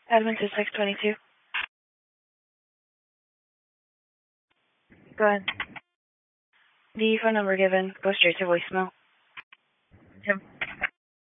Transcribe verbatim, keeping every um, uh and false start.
Admin to six twenty-two. Go ahead. The phone number given goes straight to voicemail. Tim.